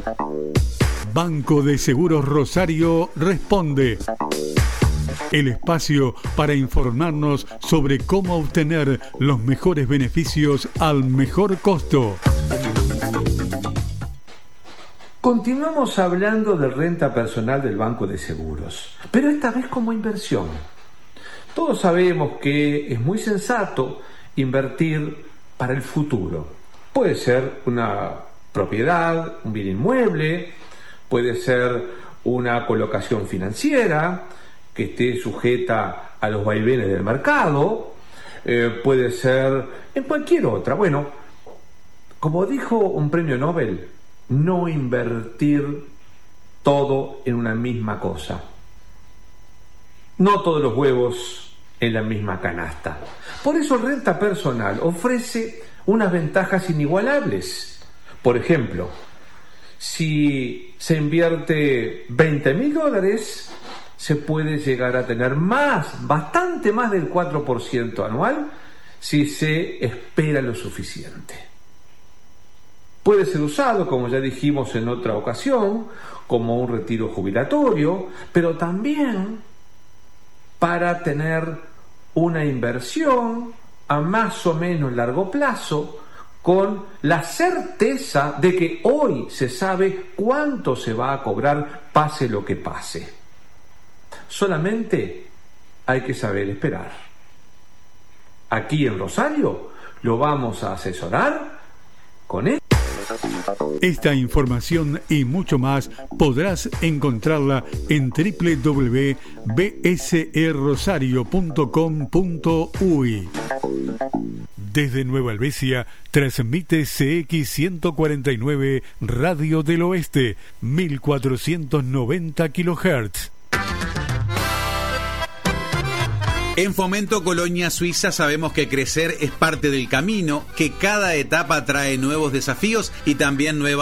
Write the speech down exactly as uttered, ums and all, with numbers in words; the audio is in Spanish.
Banco de Seguros Rosario responde. El espacio para informarnos sobre cómo obtener los mejores beneficios al mejor costo. Continuamos hablando de renta personal del Banco de Seguros, pero esta vez como inversión. Todos sabemos que es muy sensato invertir para el futuro. Puede ser una propiedad, un bien inmueble, puede ser una colocación financiera que esté sujeta a los vaivenes del mercado, eh, puede ser en cualquier otra. Bueno, como dijo un premio Nobel, no invertir todo en una misma cosa. No todos los huevos en la misma canasta. Por eso renta personal ofrece unas ventajas inigualables. Por ejemplo, si se invierte veinte mil dólares, se puede llegar a tener más, bastante más del cuatro por ciento anual si se espera lo suficiente. Puede ser usado, como ya dijimos en otra ocasión, como un retiro jubilatorio, pero también para tener una inversión a más o menos largo plazo, con la certeza de que hoy se sabe cuánto se va a cobrar, pase lo que pase. Solamente hay que saber esperar. Aquí en Rosario lo vamos a asesorar con él. Esta información y mucho más podrás encontrarla en doble u doble u doble u punto b s e rosario punto com punto u y. Desde Nueva Helvecia transmite C X ciento cuarenta y nueve Radio del Oeste, mil cuatrocientos noventa kilohertz. En Fomento Colonia Suiza sabemos que crecer es parte del camino, que cada etapa trae nuevos desafíos y también nuevas